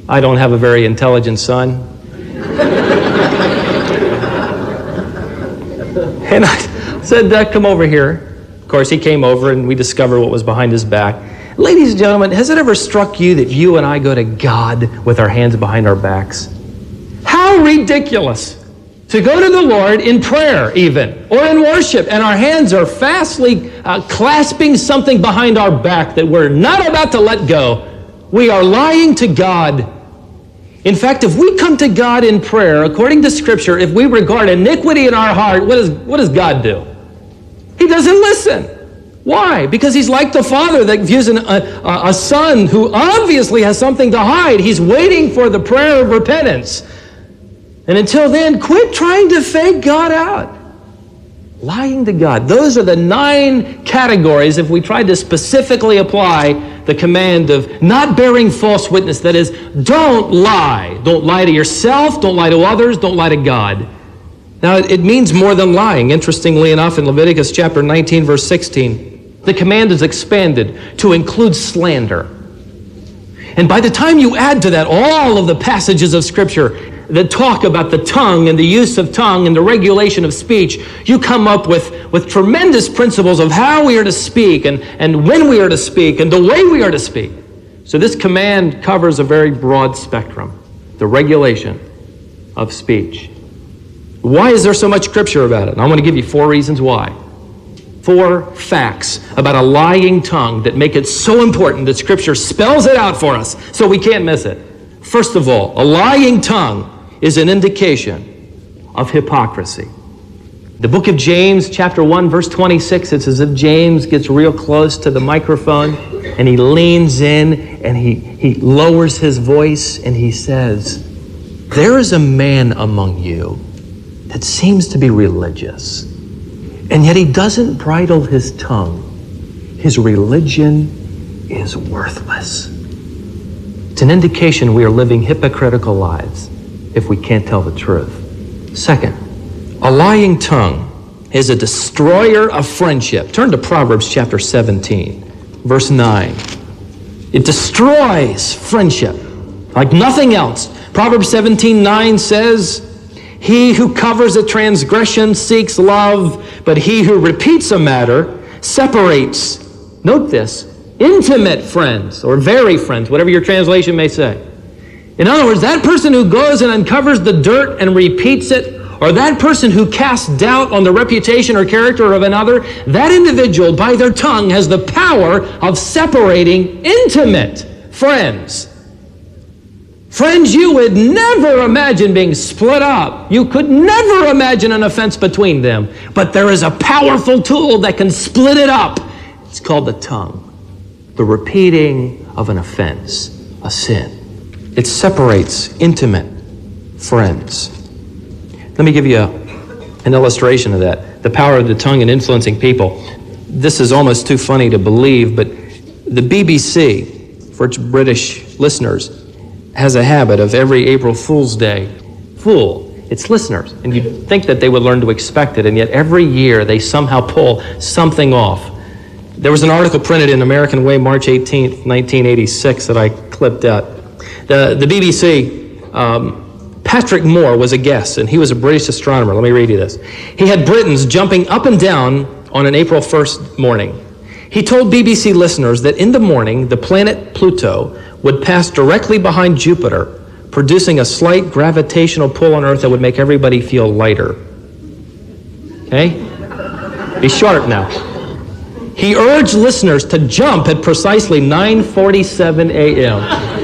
I don't have a very intelligent son. And I said, come over here. Of course, he came over and we discovered what was behind his back. Ladies and gentlemen, has it ever struck you that you and I go to God with our hands behind our backs? How ridiculous to go to the Lord in prayer even, or in worship, and our hands are fastly clasping something behind our back that we're not about to let go. We are lying to God. In fact, if we come to God in prayer, according to Scripture, if we regard iniquity in our heart, what does God do? He doesn't listen. Why? Because he's like the father that views a son who obviously has something to hide. He's waiting for the prayer of repentance. And until then, quit trying to fake God out. Lying to God. Those are the 9 categories if we tried to specifically apply the command of not bearing false witness. That is, don't lie. Don't lie to yourself. Don't lie to others. Don't lie to God. Now, it means more than lying. Interestingly enough, in Leviticus chapter 19, verse 16, the command is expanded to include slander. And by the time you add to that all of the passages of Scripture that talk about the tongue and the use of tongue and the regulation of speech, you come up with tremendous principles of how we are to speak and when we are to speak and the way we are to speak. So this command covers a very broad spectrum, the regulation of speech. Why is there so much Scripture about it? And I want to give you 4 reasons why. 4 facts about a lying tongue that make it so important that Scripture spells it out for us so we can't miss it. First of all, a lying tongue is an indication of hypocrisy. The book of James, chapter 1, verse 26, it's as if James gets real close to the microphone and he leans in and he lowers his voice and he says, "There is a man among you that seems to be religious, and yet he doesn't bridle his tongue. His religion is worthless." It's an indication we are living hypocritical lives if we can't tell the truth. Second, a lying tongue is a destroyer of friendship. Turn to Proverbs chapter 17, verse 9. It destroys friendship like nothing else. Proverbs 17:9 says, "He who covers a transgression seeks love, but he who repeats a matter separates," note this, "intimate friends," or very friends, whatever your translation may say. In other words, that person who goes and uncovers the dirt and repeats it, or that person who casts doubt on the reputation or character of another, that individual, by their tongue, has the power of separating intimate friends. Friends you would never imagine being split up. You could never imagine an offense between them. But there is a powerful tool that can split it up. It's called the tongue. The repeating of an offense, a sin. It separates intimate friends. Let me give you an illustration of that. The power of the tongue in influencing people. This is almost too funny to believe, but the BBC, for its British listeners, has a habit of every April Fool's Day fool its listeners. And you'd think that they would learn to expect it, and yet every year they somehow pull something off. There was an article printed in American Way, March 18th, 1986, that I clipped out. The BBC, Patrick Moore was a guest, and he was a British astronomer. Let me read you this. He had Britons jumping up and down on an April 1st morning. He told BBC listeners that in the morning, the planet Pluto would pass directly behind Jupiter, producing a slight gravitational pull on Earth that would make everybody feel lighter. Okay? Be sharp now. He urged listeners to jump at precisely 9:47 a.m.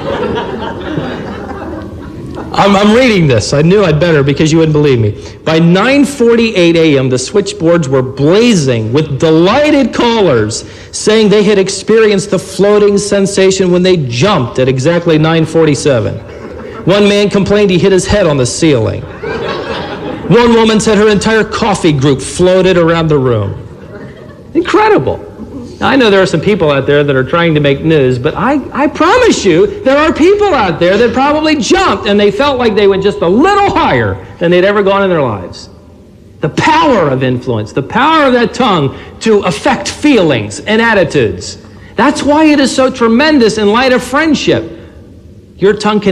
I'm reading this. I knew I'd better because you wouldn't believe me. By 9:48 a.m., the switchboards were blazing with delighted callers saying they had experienced the floating sensation when they jumped at exactly 9:47. One man complained he hit his head on the ceiling. One woman said her entire coffee group floated around the room. Incredible. Now, I know there are some people out there that are trying to make news, but I promise you there are people out there that probably jumped and they felt like they went just a little higher than they'd ever gone in their lives. The power of influence, the power of that tongue to affect feelings and attitudes. That's why it is so tremendous in light of friendship. Your tongue can